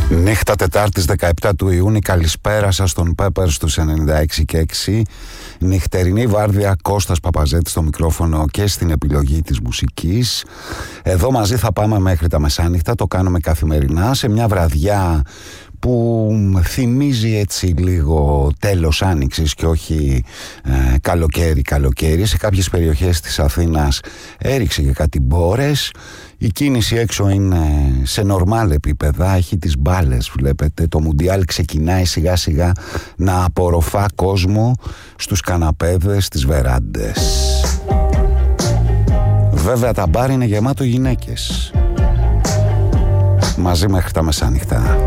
Νύχτα Τετάρτης 17 του Ιούνιου, καλησπέρα σας στον Peppers στους 96 και 6. Νυχτερινή βάρδια, Κώστας Παπαζέτης στο μικρόφωνο και στην επιλογή της μουσικής. Εδώ μαζί θα πάμε μέχρι τα μεσάνυχτα, το κάνουμε καθημερινά σε μια βραδιά που θυμίζει έτσι λίγο τέλος άνοιξης και όχι καλοκαίρι. Σε κάποιες περιοχές της Αθήνας έριξε και κάτι μπόρες. Η κίνηση έξω είναι σε νορμάλ επίπεδα, έχει τις μπάλες, βλέπετε. Το Μουντιάλ ξεκινάει σιγά σιγά να απορροφά κόσμο στους καναπέδες, στις βεράντες. Βέβαια τα μπάρ είναι γεμάτο γυναίκες. Μαζί μέχρι τα μεσάνυχτα.